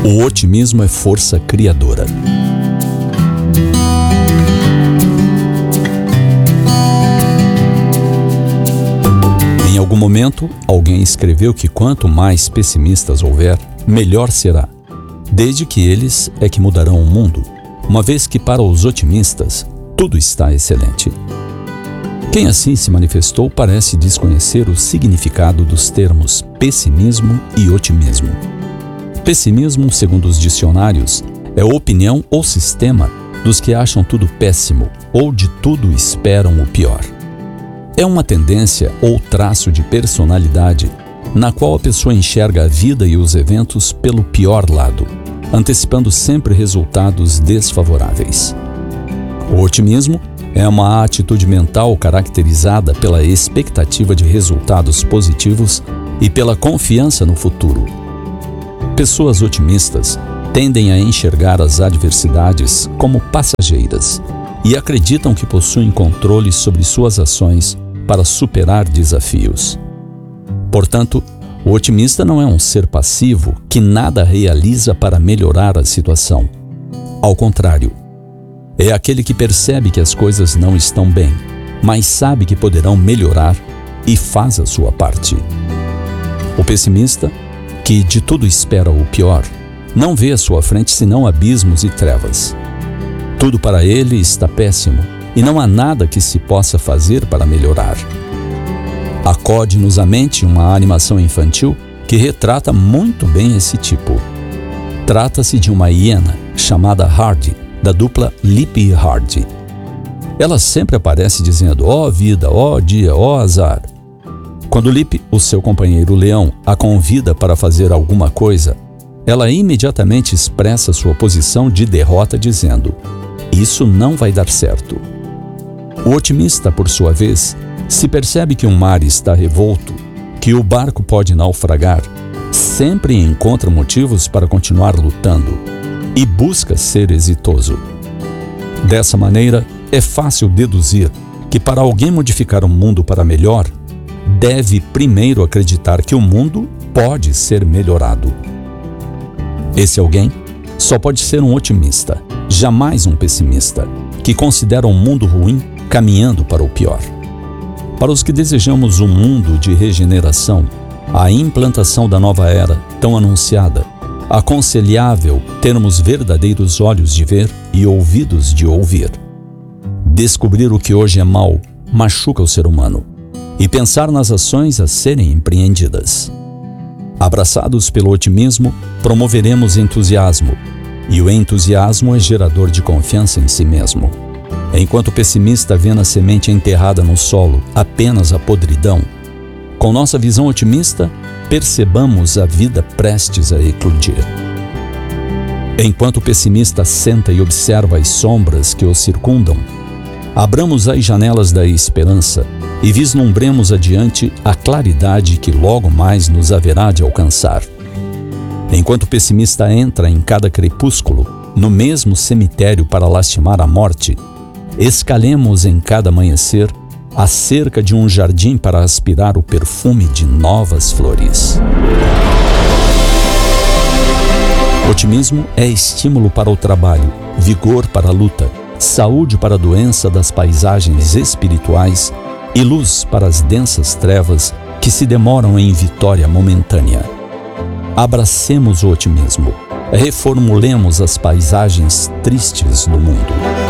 O otimismo é força criadora. Em algum momento, alguém escreveu que quanto mais pessimistas houver, melhor será, desde que eles é que mudarão o mundo, uma vez que para os otimistas tudo está excelente. Quem assim se manifestou parece desconhecer o significado dos termos pessimismo e otimismo. Pessimismo, segundo os dicionários, é a opinião ou sistema dos que acham tudo péssimo ou de tudo esperam o pior. É uma tendência ou traço de personalidade na qual a pessoa enxerga a vida e os eventos pelo pior lado, antecipando sempre resultados desfavoráveis. O otimismo é uma atitude mental caracterizada pela expectativa de resultados positivos e pela confiança no futuro. Pessoas otimistas tendem a enxergar as adversidades como passageiras e acreditam que possuem controle sobre suas ações para superar desafios. Portanto, o otimista não é um ser passivo que nada realiza para melhorar a situação. Ao contrário, é aquele que percebe que as coisas não estão bem, mas sabe que poderão melhorar e faz a sua parte. O pessimista, que de tudo espera o pior, não vê à sua frente senão abismos e trevas. Tudo para ele está péssimo e não há nada que se possa fazer para melhorar. Acode-nos à mente uma animação infantil que retrata muito bem esse tipo. Trata-se de uma hiena chamada Hardy, da dupla Lip e Hardy. Ela sempre aparece dizendo: ó vida, ó dia, ó azar. Quando Lip, o seu companheiro leão, a convida para fazer alguma coisa, ela imediatamente expressa sua posição de derrota dizendo: isso não vai dar certo. O otimista, por sua vez, se percebe que o mar está revolto, que o barco pode naufragar, sempre encontra motivos para continuar lutando e busca ser exitoso. Dessa maneira, é fácil deduzir que para alguém modificar o mundo para melhor, deve primeiro acreditar que o mundo pode ser melhorado. Esse alguém só pode ser um otimista, jamais um pessimista, que considera um mundo ruim caminhando para o pior. Para os que desejamos um mundo de regeneração, a implantação da nova era, tão anunciada, aconselhável termos verdadeiros olhos de ver e ouvidos de ouvir. Descobrir o que hoje é mal machuca o ser humano e pensar nas ações a serem empreendidas. Abraçados pelo otimismo, promoveremos entusiasmo, e o entusiasmo é gerador de confiança em si mesmo. Enquanto o pessimista vê na semente enterrada no solo apenas a podridão, com nossa visão otimista, percebamos a vida prestes a eclodir. Enquanto o pessimista senta e observa as sombras que o circundam, abramos as janelas da esperança e vislumbremos adiante a claridade que logo mais nos haverá de alcançar. Enquanto o pessimista entra em cada crepúsculo, no mesmo cemitério para lastimar a morte, escalemos em cada amanhecer a cerca de um jardim para aspirar o perfume de novas flores. Otimismo é estímulo para o trabalho, vigor para a luta, saúde para a doença das paisagens espirituais e luz para as densas trevas que se demoram em vitória momentânea. Abracemos o otimismo, reformulemos as paisagens tristes do mundo.